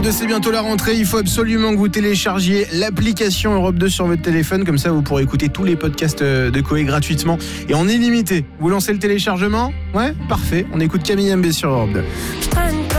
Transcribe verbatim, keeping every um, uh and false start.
C'est bientôt la rentrée, il faut absolument que vous téléchargiez l'application Europe deux sur votre téléphone, comme ça vous pourrez écouter tous les podcasts de Coé gratuitement et en illimité. Vous lancez le téléchargement ? Ouais, parfait, on écoute Camille M B sur Europe deux.